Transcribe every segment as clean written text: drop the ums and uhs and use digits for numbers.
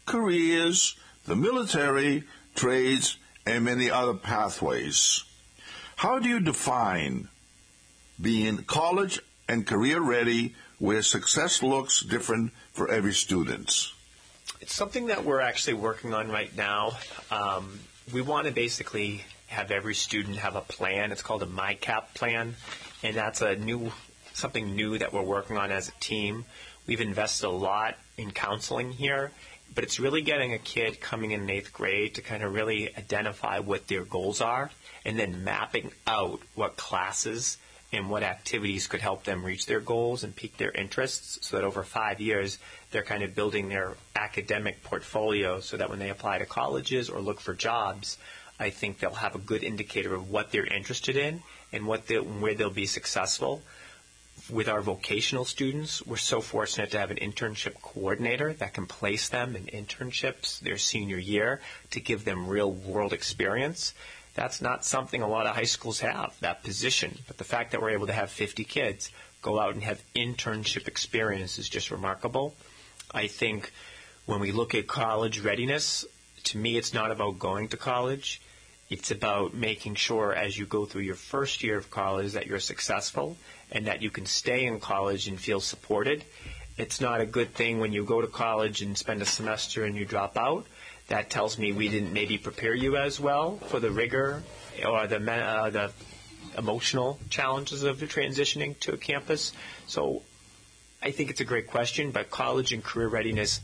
careers, the military, trades, and many other pathways. How do you define being college and career ready where success looks different for every student? It's something that we're actually working on right now. We want to basically have every student have a plan. It's called a MyCap plan, and that's something new that we're working on as a team. We've invested a lot in counseling here, but it's really getting a kid coming in 8th grade to kind of really identify what their goals are and then mapping out what classes and what activities could help them reach their goals and pique their interests so that over 5 years they're kind of building their academic portfolio so that when they apply to colleges or look for jobs, I think they'll have a good indicator of what they're interested in and where they'll be successful. With our vocational students, we're so fortunate to have an internship coordinator that can place them in internships their senior year to give them real-world experience. That's not something a lot of high schools have, that position. But the fact that we're able to have 50 kids go out and have internship experience is just remarkable. I think when we look at college readiness, to me it's not about going to college. It's about making sure as you go through your first year of college that you're successful and that you can stay in college and feel supported. It's not a good thing when you go to college and spend a semester and you drop out. That tells me we didn't maybe prepare you as well for the rigor or the emotional challenges of transitioning to a campus. So I think it's a great question, but college and career readiness,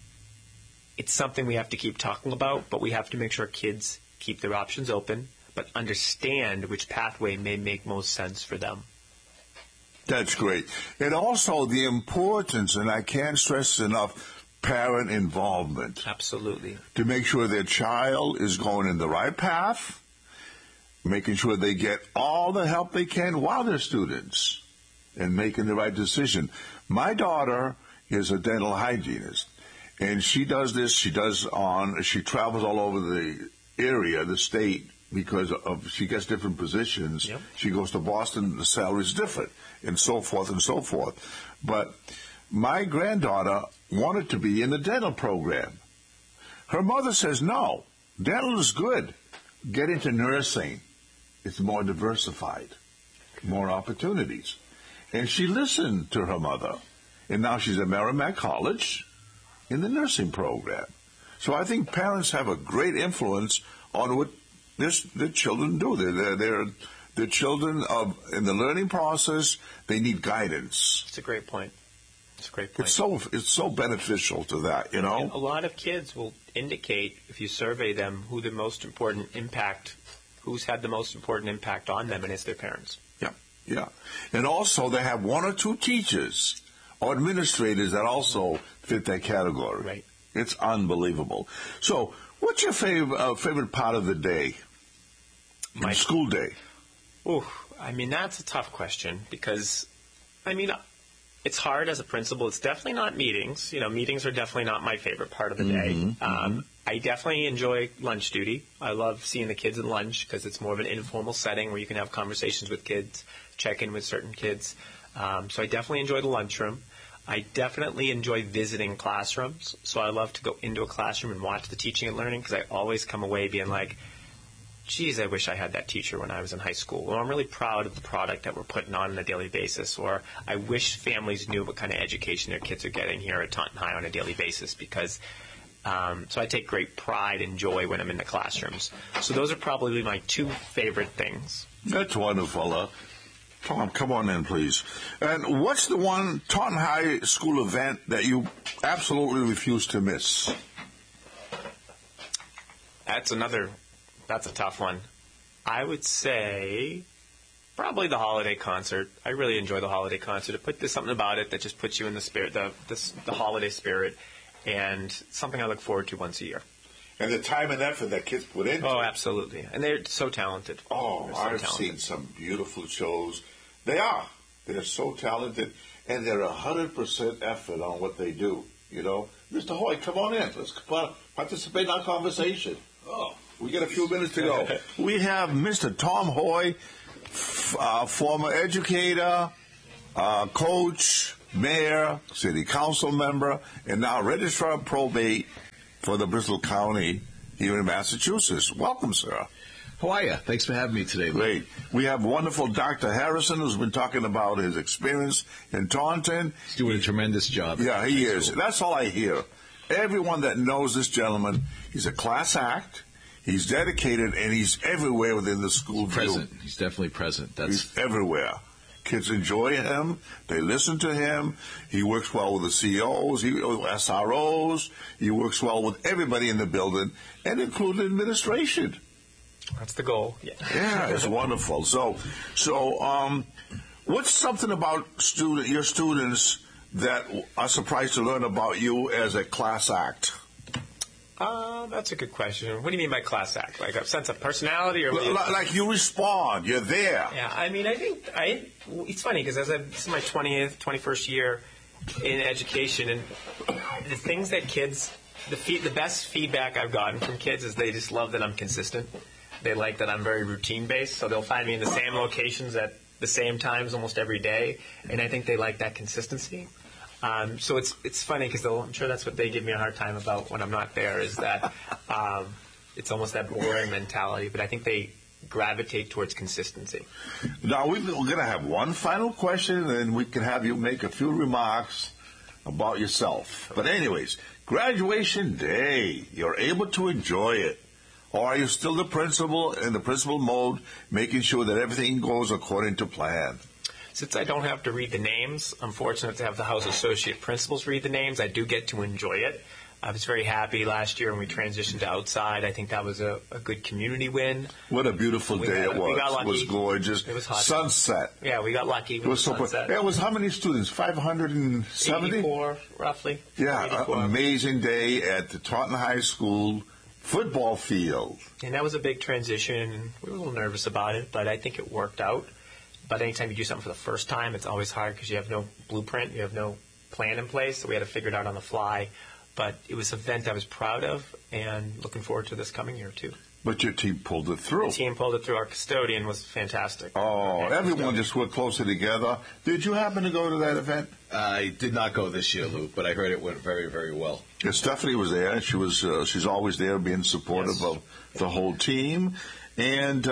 it's something we have to keep talking about, but we have to make sure kids keep their options open, but understand which pathway may make most sense for them. That's great. And also the importance, and I can't stress enough, parent involvement. Absolutely. To make sure their child is going in the right path, making sure they get all the help they can while they're students, and making the right decision. My daughter is a dental hygienist, and she does this, she travels all over the area, the state, because she gets different positions. Yep. She goes to Boston, the salary's different, and so forth and so forth. But my granddaughter wanted to be in the dental program. Her mother says, no, dental is good. Get into nursing. It's more diversified, more opportunities. And she listened to her mother. And now she's at Merrimack College in the nursing program. So I think parents have a great influence on what the children do. They're children in the learning process. They need guidance. It's a great point. It's so beneficial to that, you know. And a lot of kids will indicate, if you survey them, who's had the most important impact on them, and it's their parents. Yeah. And also they have one or two teachers or administrators that also fit that category. Right. It's unbelievable. So, what's your favorite part of the day? My school day. That's a tough question because, it's hard as a principal. It's definitely not meetings. Meetings are definitely not my favorite part of the day. I definitely enjoy lunch duty. I love seeing the kids at lunch because it's more of an informal setting where you can have conversations with kids, check in with certain kids. So I definitely enjoy the lunchroom. I definitely enjoy visiting classrooms. So I love to go into a classroom and watch the teaching and learning because I always come away being like, geez, I wish I had that teacher when I was in high school. Or I'm really proud of the product that we're putting on a daily basis. Or I wish families knew what kind of education their kids are getting here at Taunton High on a daily basis because so I take great pride and joy when I'm in the classrooms. So those are probably my two favorite things. That's wonderful. Tom, come on in, please. And what's the one Taunton High School event that you absolutely refuse to miss? That's a tough one. I would say probably the holiday concert. I really enjoy the holiday concert. There's something about it that just puts you in the spirit, the holiday spirit, and something I look forward to once a year. And the time and effort that kids put into it. Oh, absolutely. And they're so talented. I've seen some beautiful shows. They are. They're so talented, and they're 100% effort on what they do, you know. Mr. Hoy, come on in. Let's participate in our conversation. We got a few minutes to go. We have Mr. Tom Hoy, former educator, coach, mayor, city council member, and now registrar of probate for the Bristol County here in Massachusetts. Welcome, sir. How are you? Thanks for having me today, Lou. Great. We have wonderful Dr. Harrison, who's been talking about his experience in Taunton. He's doing a tremendous job. Yeah, he is. That's all I hear. Everyone that knows this gentleman, he's a class act, he's dedicated, and he's everywhere within the school. He's present. He's definitely present. He's everywhere. Kids enjoy him. They listen to him. He works well with the CEOs, SROs. He works well with everybody in the building, and including administration. That's the goal. Yeah, it's wonderful. So, what's something about your students that are surprised to learn about you as a class act? That's a good question. What do you mean by class act? Like a sense of personality, or like you respond? You're there. Yeah, I mean, I think it's funny because this is my 21st year in education, and the things that kids, the best feedback I've gotten from kids is they just love that I'm consistent. They like that I'm very routine-based, so they'll find me in the same locations at the same times almost every day, and I think they like that consistency. So it's funny because I'm sure that's what they give me a hard time about when I'm not there, is that it's almost that boring mentality, but I think they gravitate towards consistency. Now, we're going to have one final question, and then we can have you make a few remarks about yourself. But anyways, graduation day, you're able to enjoy it. Or are you still the principal in the principal mode, making sure that everything goes according to plan? Since I don't have to read the names, I'm fortunate to have the House Associate Principals read the names. I do get to enjoy it. I was very happy last year when we transitioned to outside. I think that was a good community win. What a beautiful day it was. We got lucky. It was gorgeous. It was hot. Sunset. Yeah, we got lucky. It was sunset. It was how many students? 570? 84, roughly. Yeah, 84. An amazing day at the Taunton High School football field. And that was a big transition. We were a little nervous about it, but I think it worked out. But anytime you do something for the first time, it's always hard because you have no blueprint, you have no plan in place, so we had to figure it out on the fly. But it was an event I was proud of and looking forward to this coming year, too. But your team pulled it through. The team pulled it through. Our custodian was fantastic. Oh, everyone just worked closer together. Did you happen to go to that event? I did not go this year, Lou, but I heard it went very, very well. Yeah, Stephanie was there. She's always there being supportive of the whole team. And,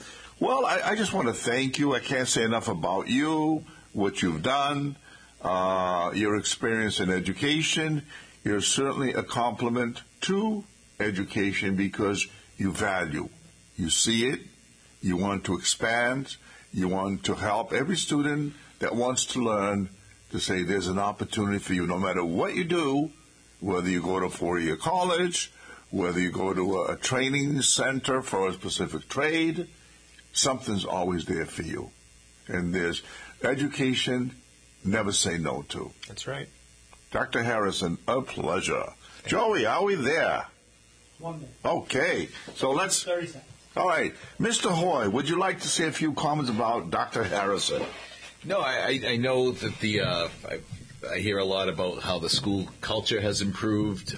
I just want to thank you. I can't say enough about you, what you've done, your experience in education. You're certainly a compliment to education because you value. You see it. You want to expand. You want to help every student that wants to learn to say there's an opportunity for you no matter what you do, whether you go to 4-year college, whether you go to a training center for a specific trade, something's always there for you. And there's education, never say no to. That's right. Dr. Harrison, a pleasure. Joey, are we there? 1 minute. Okay. So let's... 30 seconds. All right. Mr. Hoy, would you like to say a few comments about Dr. Harrison? No, I know that I hear a lot about how the school culture has improved.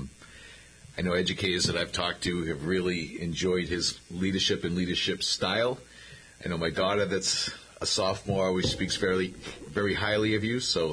I know educators that I've talked to have really enjoyed his leadership and leadership style. I know my daughter that's a sophomore always speaks very highly of you. So,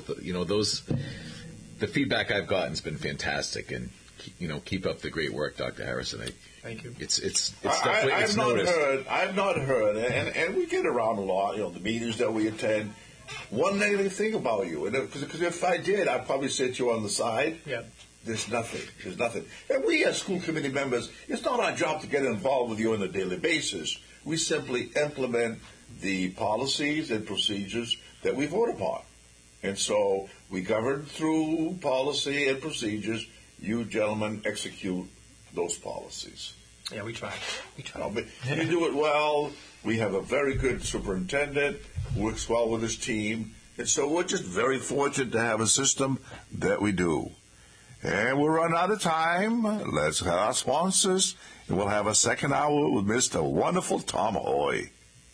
the feedback I've gotten has been fantastic, and keep up the great work, Dr. Harrison. Thank you. It's definitely it's noticed. I've not heard, and we get around a lot. The meetings that we attend. One negative thing about you, because if I did, I'd probably sit you on the side. Yeah. There's nothing. And we as school committee members, it's not our job to get involved with you on a daily basis. We simply implement the policies and procedures that we vote upon. And so we govern through policy and procedures. You gentlemen execute those policies. Yeah, we try. But you do it well. We have a very good superintendent, works well with his team. And so we're just very fortunate to have a system that we do. And we're running out of time. Let's have our sponsors, and we'll have a second hour with Mr. Wonderful Tom Hoy.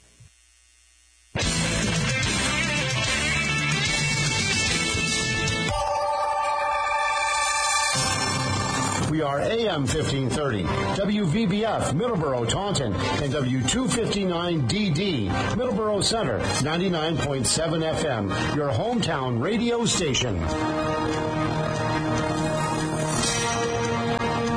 We are AM 1530, WVBF, Middleborough, Taunton, and W259DD, Middleborough Center, 99.7 FM, your hometown radio station.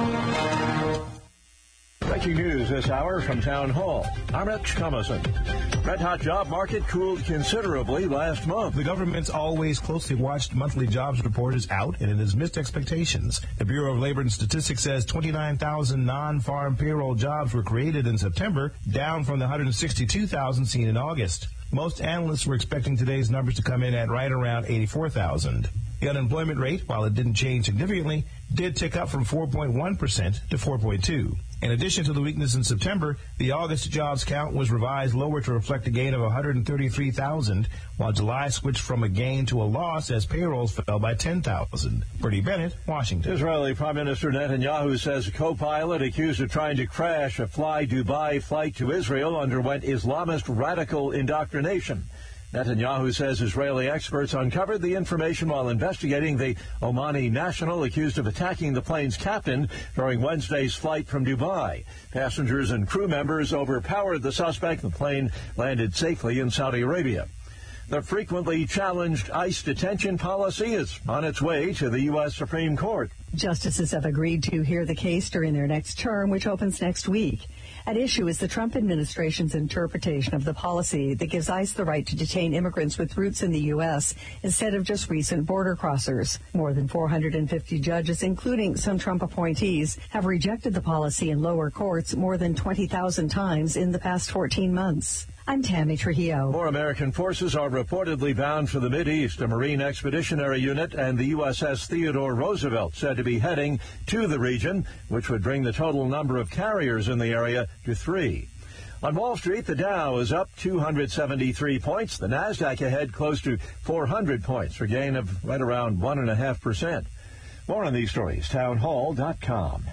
Breaking news this hour from Town Hall. I'm Rich Thomason. Red-hot job market cooled considerably last month. The government's always closely watched monthly jobs report is out, and it has missed expectations. The Bureau of Labor and Statistics says 29,000 non-farm payroll jobs were created in September, down from the 162,000 seen in August. Most analysts were expecting today's numbers to come in at right around 84,000. The unemployment rate, while it didn't change significantly, did tick up from 4.1% to 4.2%. In addition to the weakness in September, the August jobs count was revised lower to reflect a gain of 133,000, while July switched from a gain to a loss as payrolls fell by 10,000. Bertie Bennett, Washington. Israeli Prime Minister Netanyahu says a co-pilot accused of trying to crash a Fly Dubai flight to Israel underwent Islamist radical indoctrination. Netanyahu says Israeli experts uncovered the information while investigating the Omani national accused of attacking the plane's captain during Wednesday's flight from Dubai. Passengers and crew members overpowered the suspect. The plane landed safely in Saudi Arabia. The frequently challenged ICE detention policy is on its way to the U.S. Supreme Court. Justices have agreed to hear the case during their next term, which opens next week. At issue is the Trump administration's interpretation of the policy that gives ICE the right to detain immigrants with roots in the U.S. instead of just recent border crossers. More than 450 judges, including some Trump appointees, have rejected the policy in lower courts more than 20,000 times in the past 14 months. I'm Tammy Trujillo. More American forces are reportedly bound for the Mideast. A Marine Expeditionary Unit and the USS Theodore Roosevelt said to be heading to the region, which would bring the total number of carriers in the area to 3. On Wall Street, the Dow is up 273 points. The Nasdaq ahead close to 400 points for a gain of right around 1.5%. More on these stories, townhall.com.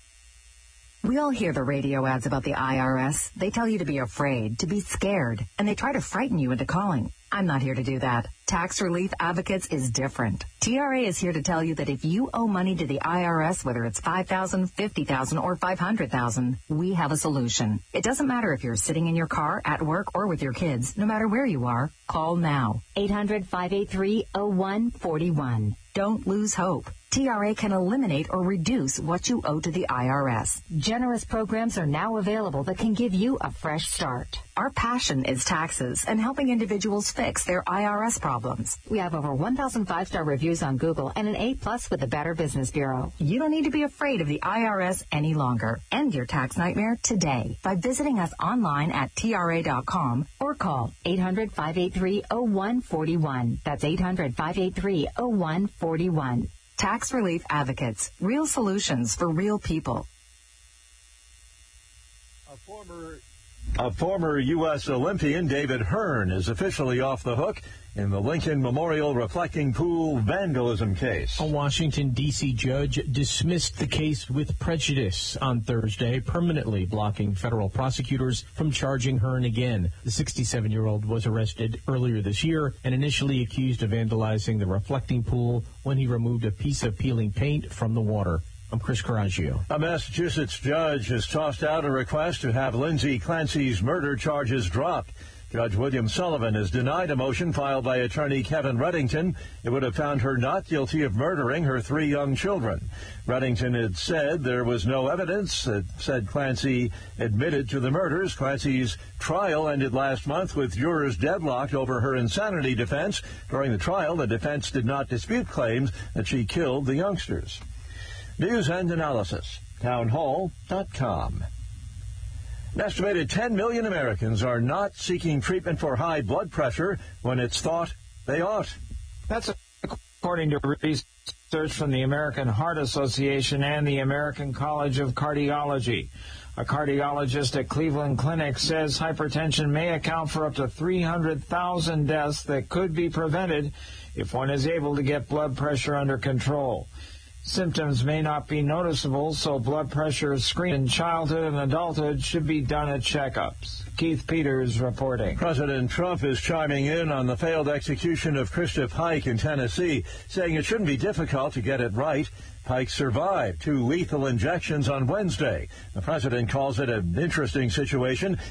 We all hear the radio ads about the IRS. They tell you to be afraid, to be scared, and they try to frighten you into calling. I'm not here to do that. Tax Relief Advocates is different. TRA is here to tell you that if you owe money to the IRS, whether it's $5,000, $50,000, or $500,000, we have a solution. It doesn't matter if you're sitting in your car, at work, or with your kids. No matter where you are, call now. 800-583-0141. Don't lose hope. TRA can eliminate or reduce what you owe to the IRS. Generous programs are now available that can give you a fresh start. Our passion is taxes and helping individuals fix their IRS problems. We have over 1,000 five-star reviews on Google and an A+ with the Better Business Bureau. You don't need to be afraid of the IRS any longer. End your tax nightmare today by visiting us online at TRA.com or call 800-583-0141. That's 800-583-0141. Tax Relief Advocates. Real solutions for real people. A former U.S. Olympian, David Hearn, is officially off the hook in the Lincoln Memorial Reflecting Pool vandalism case. A Washington, D.C. judge dismissed the case with prejudice on Thursday, permanently blocking federal prosecutors from charging Hearn again. The 67-year-old was arrested earlier this year and initially accused of vandalizing the reflecting pool when he removed a piece of peeling paint from the water. I'm Chris Coraggio. A Massachusetts judge has tossed out a request to have Lindsay Clancy's murder charges dropped. Judge William Sullivan has denied a motion filed by attorney Kevin Reddington. It would have found her not guilty of murdering her 3 young children. Reddington had said there was no evidence that said Clancy admitted to the murders. Clancy's trial ended last month with jurors deadlocked over her insanity defense. During the trial, the defense did not dispute claims that she killed the youngsters. News and analysis, townhall.com. An estimated 10 million Americans are not seeking treatment for high blood pressure when it's thought they ought. That's according to research from the American Heart Association and the American College of Cardiology. A cardiologist at Cleveland Clinic says hypertension may account for up to 300,000 deaths that could be prevented if one is able to get blood pressure under control. Symptoms may not be noticeable, so blood pressure screening in childhood and adulthood should be done at checkups. Keith Peters reporting. President Trump is chiming in on the failed execution of Christopher Pike in Tennessee, saying it shouldn't be difficult to get it right. Pike survived 2 lethal injections on Wednesday. The president calls it an interesting situation.